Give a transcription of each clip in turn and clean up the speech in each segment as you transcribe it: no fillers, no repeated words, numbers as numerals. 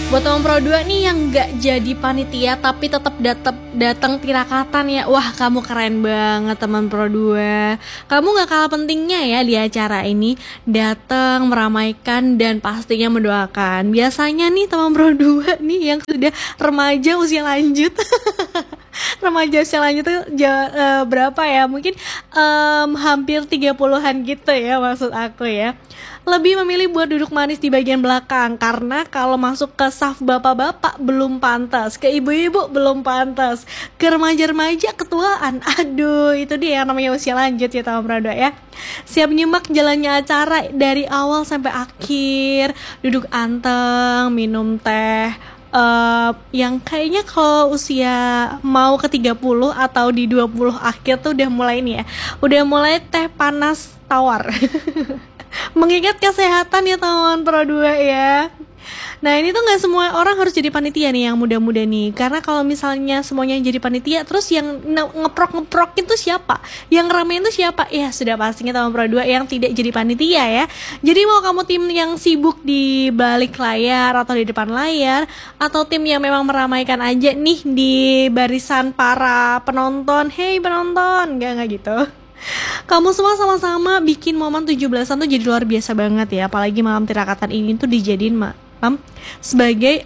Buat teman Pro 2 nih yang gak jadi panitia tapi tetap datang tirakatan ya. Wah, kamu keren banget teman Pro 2. Kamu gak kalah pentingnya ya di acara ini. Datang, meramaikan, dan pastinya mendoakan. Biasanya nih teman Pro 2 nih yang sudah remaja usia lanjut remaja usia lanjut tuh berapa ya? Mungkin hampir 30-an gitu ya maksud aku ya. Lebih memilih buat duduk manis di bagian belakang karena kalau masuk ke saf bapak-bapak belum pantas, ke ibu-ibu belum pantas, ke remaja-remaja ketuaan. Aduh, itu dia yang namanya usia lanjut ya teman Prado ya. Siap nyimak jalannya acara dari awal sampai akhir, duduk anteng, minum teh. Yang kayaknya kalau usia mau ke 30 atau di 20 akhir tuh udah mulai nih ya, udah mulai teh panas tawar. Mengingat kesehatan ya teman Pro 2 ya. Nah ini tuh gak semua orang harus jadi panitia nih yang muda-muda nih. Karena kalau misalnya semuanya jadi panitia, terus yang ngeprok itu siapa? Yang ramein itu siapa? Ya sudah pastinya teman Pro 2 yang tidak jadi panitia ya. Jadi mau kamu tim yang sibuk di balik layar atau di depan layar, atau tim yang memang meramaikan aja nih di barisan para penonton. Hey penonton, gak gitu. Kamu semua sama-sama bikin momen 17-an tuh jadi luar biasa banget ya. Apalagi malam tirakatan ini tuh dijadiin malam sebagai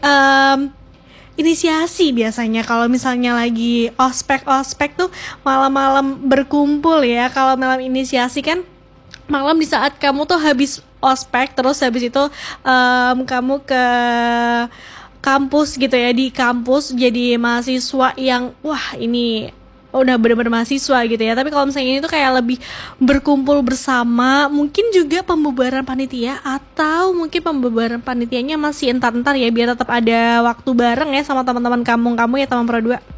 inisiasi biasanya. Kalau misalnya lagi ospek tuh malam-malam berkumpul ya. Kalau malam inisiasi kan malam di saat kamu tuh habis ospek, terus habis itu kamu ke kampus gitu ya. Di kampus jadi mahasiswa yang wah ini udah bener-bener mahasiswa gitu ya. Tapi kalau misalnya ini tuh kayak lebih berkumpul bersama, mungkin juga pembubaran panitia, atau mungkin pembubaran panitianya masih entar-entar ya, biar tetap ada waktu bareng ya sama teman-teman kamu ya teman Pro 2.